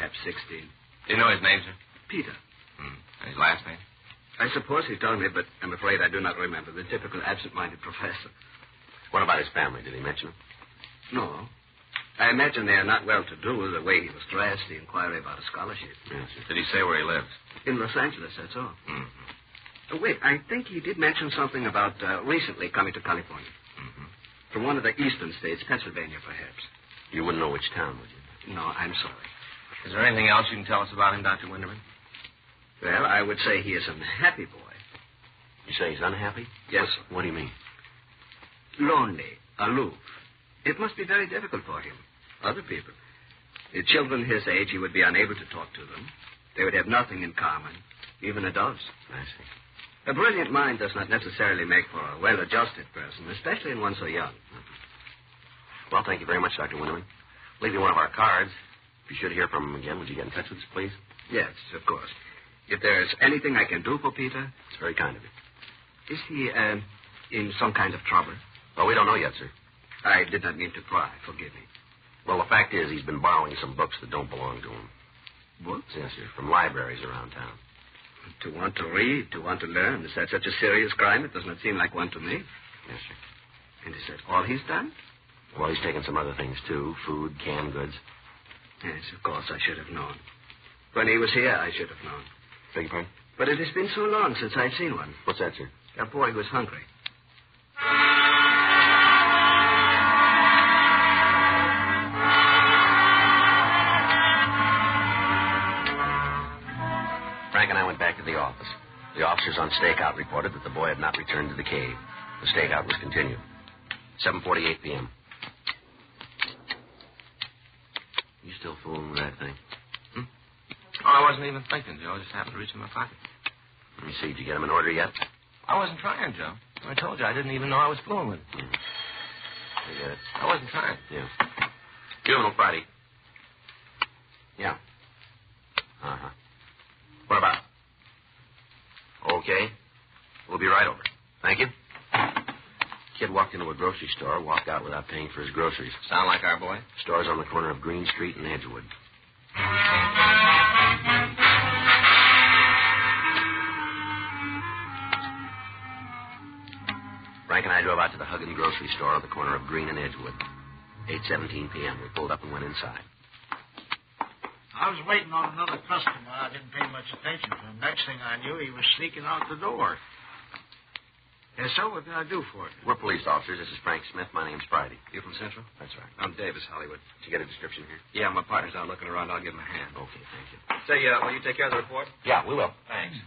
perhaps 16. Do you know his name, sir? Peter. And his last name? I suppose he told me, but I'm afraid I do not remember. The typical absent-minded professor. What about his family? Did he mention it? No. I imagine they are not well-to-do. The way he was dressed, the inquiry about a scholarship. Yes, sir. Did he say where he lives? In Los Angeles, that's all. Mm-hmm. Wait, I think he did mention something about recently coming to California. Mm-hmm. From one of the eastern states, Pennsylvania, perhaps. You wouldn't know which town, would you? No, I'm sorry. Is there anything else you can tell us about him, Dr. Winderman? Well, I would say he is an unhappy boy. You say he's unhappy? Yes, sir. What do you mean? Lonely, aloof. It must be very difficult for him. Other people. The children his age, he would be unable to talk to them. They would have nothing in common, even adults. I see. A brilliant mind does not necessarily make for a well-adjusted person, especially in one so young. Well, thank you very much, Dr. Winderman. Leave you one of our cards. If you should hear from him again, would you get in touch with us, please? Yes, of course. If there's anything I can do for Peter... It's very kind of you. Is he, in some kind of trouble? Well, we don't know yet, sir. I did not mean to pry. Forgive me. Well, the fact is he's been borrowing some books that don't belong to him. Books? Yes, sir, from libraries around town. To want to read, to want to learn, is that such a serious crime? It does not seem like one to me. Yes, sir. And is that all he's done? Well, he's taken some other things, too. Food, canned goods. Yes, of course, I should have known. When he was here, I should have known. Beg your pardon? But it has been so long since I've seen one. What's that, sir? A boy who was hungry. Frank and I went back to the office. The officers on stakeout reported that the boy had not returned to the cave. The stakeout was continued. 7:48 p.m. You still fooling with that thing? Oh, I wasn't even thinking, Joe. It just happened to reach in my pocket. Let me see. Did you get him an order yet? I wasn't trying, Joe. I told you I didn't even know I was fooling with it. You get it? I wasn't trying. Yeah. Juvenile Friday. Yeah. Uh-huh. What about? Okay. We'll be right over. Thank you. Kid walked into a grocery store, walked out without paying for his groceries. Sound like our boy? Store's on the corner of Green Street and Edgewood. Frank and I drove out to the Huggin grocery store on the corner of Green and Edgewood. 8:17 p.m. We pulled up and went inside. I was waiting on another customer. I didn't pay much attention to him. Next thing I knew, he was sneaking out the door. Yes, sir? What can I do for you? We're police officers. This is Frank Smith. My name's Friday. You from Central? That's right. I'm Davis, Hollywood. Did you get a description here? Yeah, my partner's out looking around. I'll give him a hand. Okay, thank you. Say, will you take care of the report? Yeah, we will. Thanks.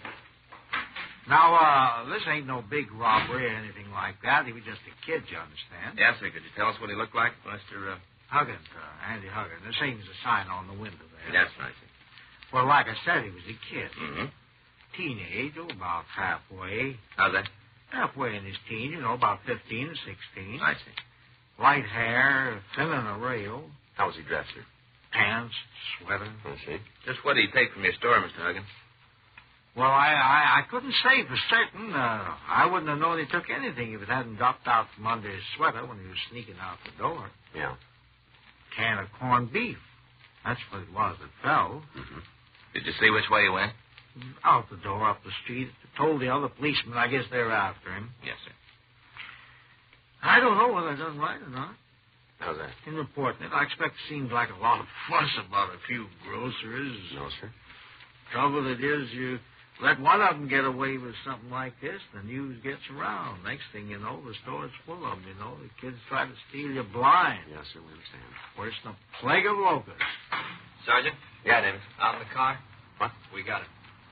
Now, this ain't no big robbery or anything like that. He was just a kid, you understand? Yes, sir. Could you tell us what he looked like, Mr. Huggins, Andy Huggins. The same as the sign on the window there. That's right, sir. Well, like I said, he was a kid. Mm-hmm. Teenage, about halfway. How's that? Halfway in his teens, about 15 or 16. I see. Light hair, thin on a rail. How was he dressed, sir? Pants, sweater. I see. Just what did he take from your store, Mr. Huggins? Well, I couldn't say for certain. I wouldn't have known he took anything if it hadn't dropped out from under his sweater when he was sneaking out the door. Yeah. Can of corned beef. That's what it was that fell. Mm-hmm. Did you see which way he went? Out the door, up the street. Told the other policemen. I guess they're after him. Yes, sir. I don't know whether I done right or not. How's that? In reporting it, I expect it seems like a lot of fuss about a few grocers. No, sir. Trouble it is, you let one of them get away with something like this, the news gets around. Next thing you know, the store's full of them, you know. The kids try to steal you blind. Yes, sir, we understand. Worse than a plague of locusts. Sergeant? Yeah, Davis. Out in the car? What? We got it.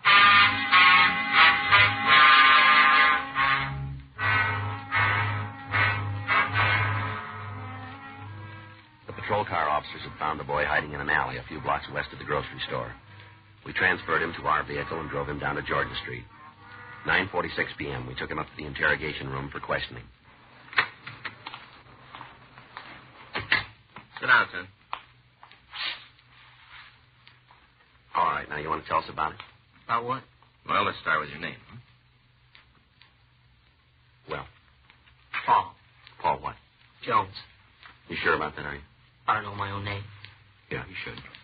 The patrol car officers had found the boy hiding in an alley a few blocks west of the grocery store. We transferred him to our vehicle and drove him down to Georgia Street. 9:46 p.m., we took him up to the interrogation room for questioning. Sit down, son. All right, now you want to tell us about it? About what? Well, let's start with your name. Well, Paul Paul what? Jones. You sure about that, are you? I don't know my own name. Yeah, you should.